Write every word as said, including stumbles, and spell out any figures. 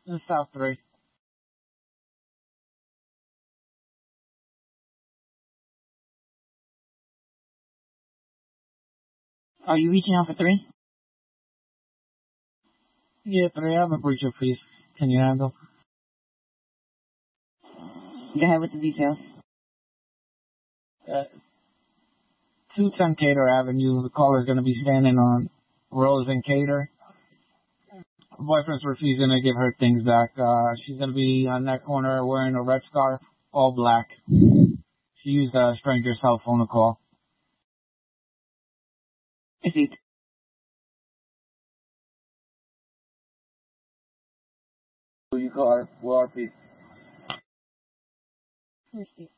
This is South three. Are you reaching out for three? Yeah, three. I have a breach of peace. Can you handle? Go ahead with the details. Uh, two ten Cater Avenue. The caller is going to be standing on Rose and Cater. Her boyfriend's refusing to give her things back. Uh, she's going to be on that corner wearing a red scarf, all black. She used a stranger's cell phone to call. Proceed. You call her. Well, please. Proceed.